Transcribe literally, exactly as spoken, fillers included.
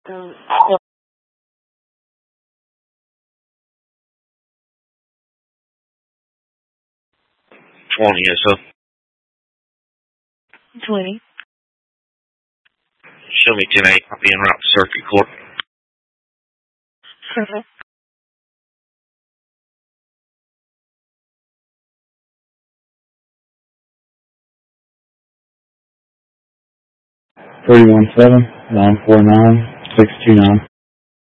Um, twenty, yes, sir. twenty. Show me ten eight. I'll be in route to Circuit Court. Perfect. three one seven, nine four nine, six two nine.